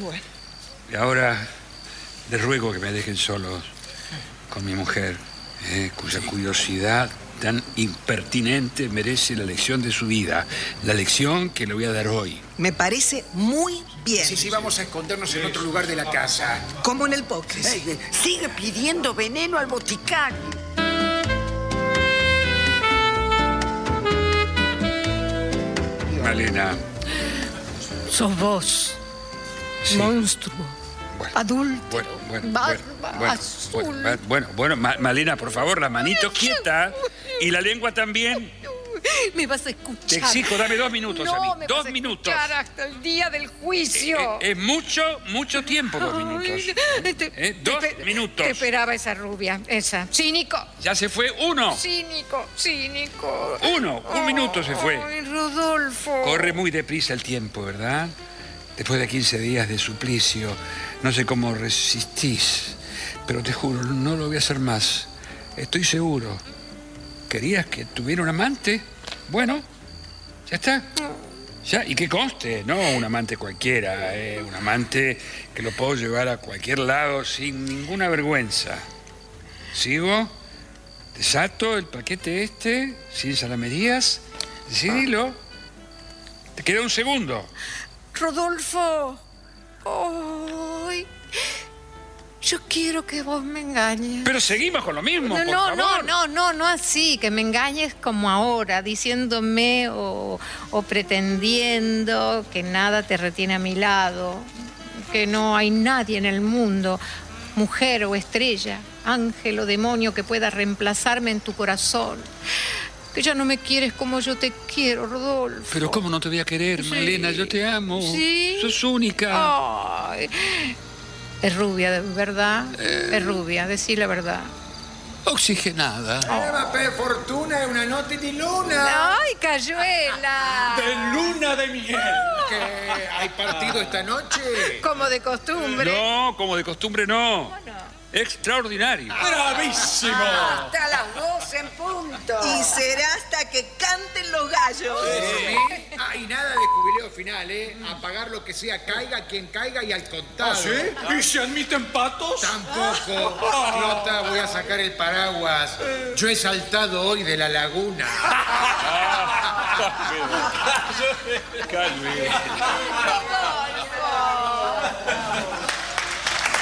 Bueno. Y ahora les ruego que me dejen solos con mi mujer, cuya curiosidad tan impertinente merece la lección de su vida. La lección que le voy a dar hoy. Me parece muy bien. Sí, vamos a escondernos en otro lugar de la casa. Como en el póker. Sigue pidiendo veneno al boticario. Malena. Sos vos, Sí. monstruo, Bueno, adúltero, barba azul. Bueno, Malena, por favor, las manitos quietas y la lengua también. Me vas a escuchar. Te exijo, dame 2 minutos a mí. No, me 2 vas a minutos. escuchar hasta el día del juicio. Es mucho tiempo, 2 minutos. 2 minutos. Te esperaba esa rubia, esa. Cínico. Ya se fue 1. Cínico. 1 minuto se fue. Ay, Rodolfo. Corre muy deprisa el tiempo, ¿verdad? Después de 15 días de suplicio, no sé cómo resistís, pero te juro, no lo voy a hacer más. Estoy seguro. ¿Querías que tuviera un amante? Bueno, ya está. Ya, y que conste, no un amante cualquiera, un amante que lo puedo llevar a cualquier lado sin ninguna vergüenza. ¿Sigo? ¿Desato el paquete este, sin salamerías? Decidilo. Te queda 1 segundo. Rodolfo. Ay. Yo quiero que vos me engañes. Pero seguimos con lo mismo, por favor. No así, que me engañes como ahora, diciéndome o pretendiendo que nada te retiene a mi lado, que no hay nadie en el mundo, mujer o estrella, ángel o demonio que pueda reemplazarme en tu corazón. Que ya no me quieres como yo te quiero, Rodolfo. Pero ¿cómo no te voy a querer, Sí. Malena? Yo te amo. ¿Sí? Sos única. Ay. Es rubia, ¿verdad? Es rubia, decí la verdad. Oxigenada. Per fortuna è una notte di luna. ¡Ay, Cayuela! De luna de miel. ¿Que hay partido esta noche? Como de costumbre. No, como de costumbre no. Extraordinario. ¡Bravísimo! Hasta las 12 en punto. Y será hasta que canten los gallos. Y nada de jubileo final, ¿eh? A pagar lo que sea, caiga quien caiga y al contado. ¿Sí? ¿Y se admiten patos? Tampoco. Flota, voy a sacar el paraguas. Yo he saltado hoy de la laguna. Calme. Rodolfo.